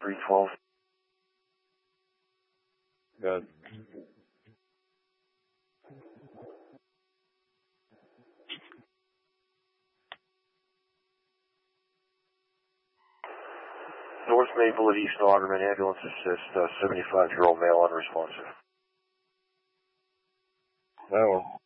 312. Good. North Maple at East Augerman, ambulance assist, 75-year-old male unresponsive. No.